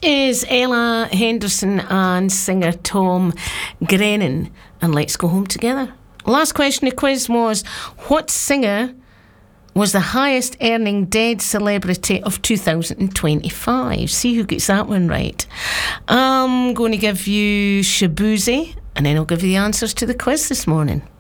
is Ella Henderson and singer Tom Grennan, and Let's Go Home Together. Last question of the quiz was, what singer was the highest earning dead celebrity of 2025? See who gets that one right. I'm going to give you Shabuzi, and then I'll give you the answers to the quiz this morning.